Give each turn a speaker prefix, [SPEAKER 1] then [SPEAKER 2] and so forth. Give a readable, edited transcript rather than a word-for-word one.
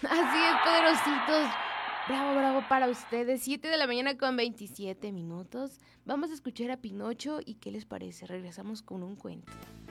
[SPEAKER 1] Así es, poderositos. Bravo, bravo para ustedes. 7 de la mañana con 27 minutos. Vamos a escuchar a Pinocho y ¿qué les parece? Regresamos con un cuento.